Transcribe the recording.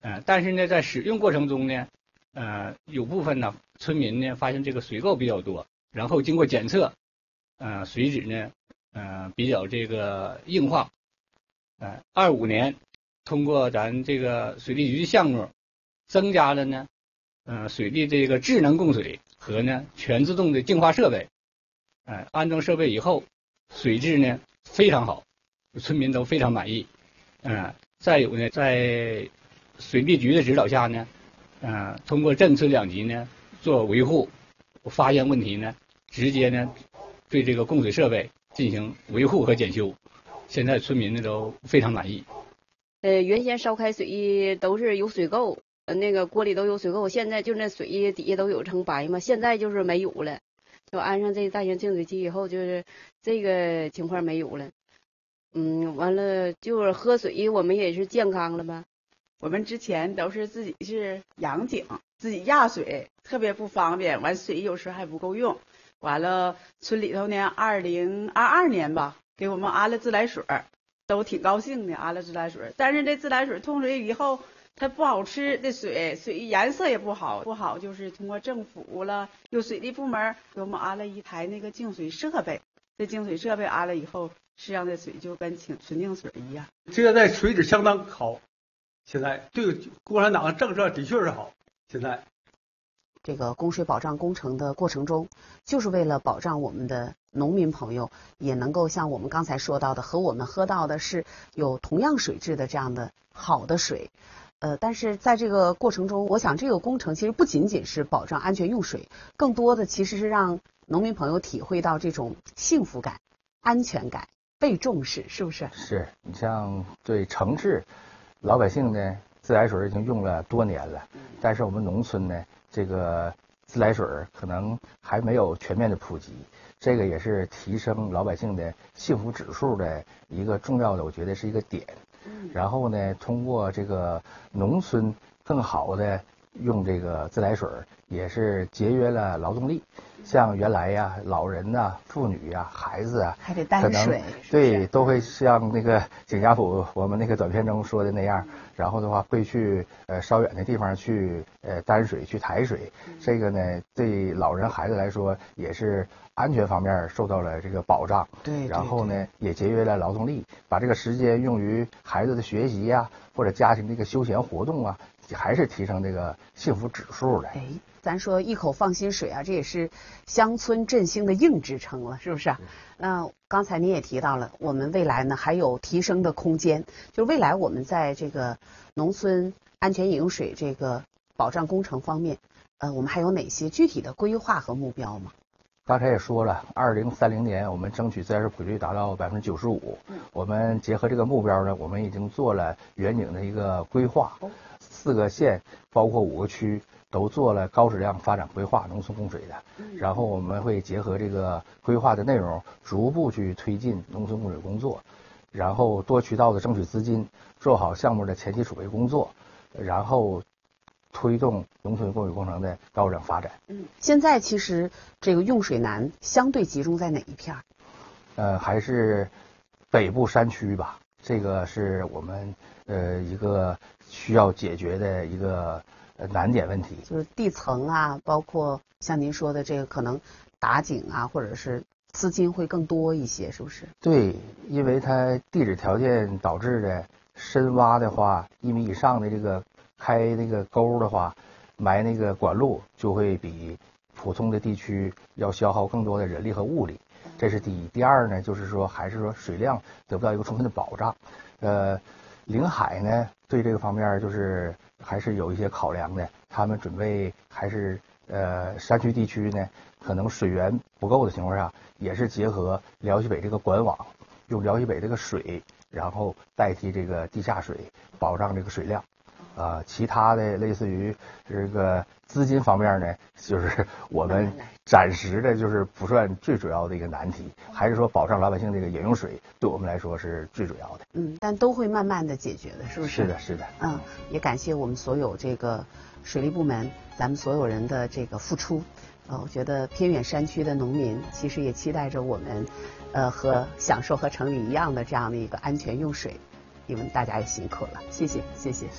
但是呢，在使用过程中呢，有部分呢村民呢发现这个水垢比较多，然后经过检测，水质呢，比较这个硬化。25年，通过咱这个水利局的项目，增加了呢，水利这个智能供水和呢全自动的净化设备。安装设备以后，水质呢非常好，村民都非常满意。再有呢，在水利局的指导下呢，通过镇村两级呢做维护，发现问题呢，直接呢对这个供水设备进行维护和检修。现在村民呢都非常满意。 原先烧开水都是有水垢，那个锅里都有水垢，现在就那水底下都有层白嘛，现在就是没有了。就安上这大型净水器以后，就是这个情况没有了。完了就是喝水我们也是健康了吧。 我们之前都是自己是养井，自己压水，特别不方便，完水有时还不够用。完了村里头呢，2022年吧，给我们安了自来水，都挺高兴的，安了自来水。但是这自来水通水以后，它不好吃，这水颜色也不好，就是通过政府了，有水利部门给我们安了一台那个净水设备。这净水设备安了以后，实际上这水就跟纯净水一样。 现在水质相当好，现在对共产党的政策的确是好。现在这个供水保障工程的过程中，就是为了保障我们的农民朋友也能够像我们刚才说到的，和我们喝到的是有同样水质的这样的好的水。但是在这个过程中，我想这个工程其实不仅仅是保障安全用水，更多的其实是让农民朋友体会到这种幸福感、安全感、被重视，是不是？ 是。你像对城市老百姓呢，自来水已经用了多年了，但是我们农村呢，这个自来水可能还没有全面的普及，这个也是提升老百姓的幸福指数的一个重要的，我觉得是一个点。然后呢，通过这个农村更好的用这个自来水，也是节约了劳动力。像原来呀，老人呐、妇女呀、孩子啊， 还得担水， 对，都会像那个景家谱我们那个短片中说的那样，然后的话会去稍远的地方去担水、去抬水。这个呢，对老人孩子来说也是安全方面受到了这个保障。 对。 然后呢，也节约了劳动力，把这个时间用于孩子的学习呀，或者家庭这个休闲活动啊，还是提升这个幸福指数的。 咱说一口放心水啊，这也是乡村振兴的硬支撑了，是不是？那刚才您也提到了，我们未来呢还有提升的空间。就未来我们在这个农村安全饮用水这个保障工程方面，我们还有哪些具体的规划和目标吗？ 刚才也说了，2030年我们争取自来水普及率达到95%。我们结合这个目标呢，我们已经做了远景的一个规划，4个县包括5个区都做了高质量发展规划，农村供水的。然后我们会结合这个规划的内容，逐步去推进农村供水工作，然后多渠道的争取资金，做好项目的前期储备工作，然后推动农村供水工程的高质量发展。 现在其实这个用水难相对集中在哪一片？ 还是北部山区吧，这个是我们一个需要解决的一个难点问题。 就是地层啊，包括像您说的这个可能打井啊，或者是资金会更多一些，是不是？ 对，因为它地质条件导致的深挖的话，1米以上的这个开那个沟的话，埋那个管路就会比普通的地区要消耗更多的人力和物力，这是第一。第二呢，就是说还是说水量得不到一个充分的保障。临海呢，对这个方面就是还是有一些考量的，他们准备还是山区地区呢，可能水源不够的情况下，也是结合辽西北这个管网，用辽西北这个水，然后代替这个地下水，保障这个水量。其他的类似于这个资金方面呢，就是我们暂时的就是不算最主要的一个难题，还是说保障老百姓这个饮用水，对我们来说是最主要的。 但都会慢慢的解决的，是不是？ 是的，是的。 也感谢我们所有这个水利部门，咱们所有人的这个付出。我觉得偏远山区的农民其实也期待着我们，和享受和城里一样的这样的一个安全用水。你们大家也辛苦了，谢谢，谢谢。